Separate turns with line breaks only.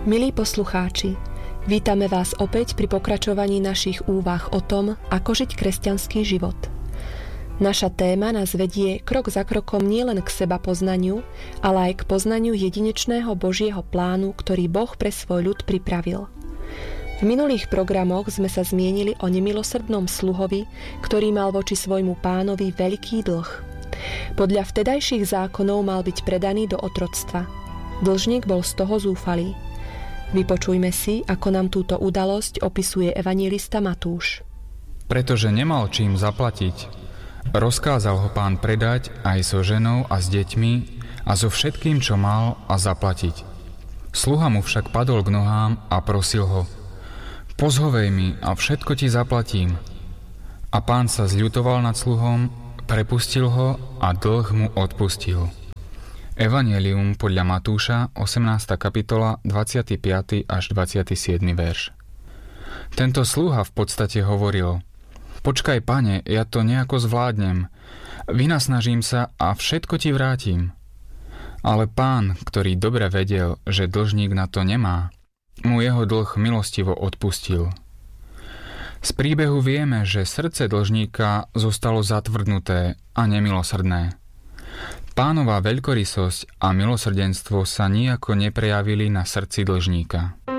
Milí poslucháči, vítame vás opäť pri pokračovaní našich úvah o tom, ako žiť kresťanský život. Naša téma nás vedie krok za krokom nielen k seba poznaniu, ale aj k poznaniu jedinečného Božieho plánu, ktorý Boh pre svoj ľud pripravil. V minulých programoch sme sa zmienili o nemilosrdnom sluhovi, ktorý mal voči svojmu pánovi veľký dlh. Podľa vtedajších zákonov mal byť predaný do otroctva. Dlžník bol z toho zúfalý. Vypočujme si, ako nám túto udalosť opisuje evanjelista Matúš.
Pretože nemal čím zaplatiť, rozkázal ho pán predať aj so ženou a s deťmi a so všetkým, čo mal, a zaplatiť. Sluha mu však padol k nohám a prosil ho: Pozhovej mi a všetko ti zaplatím. A pán sa zľutoval nad sluhom, prepustil ho a dlh mu odpustil. Evanjelium podľa Matúša, 18. kapitola, 25. až 27. verš. Tento sluha v podstate hovoril: Počkaj, pane, ja to nejako zvládnem. Vynasnažím sa a všetko ti vrátim. Ale pán, ktorý dobre vedel, že dlžník na to nemá, mu jeho dlh milostivo odpustil. Z príbehu vieme, že srdce dlžníka zostalo zatvrdnuté a nemilosrdné. Pánova veľkorysosť a milosrdenstvo sa nijako neprejavili na srdci dlžníka.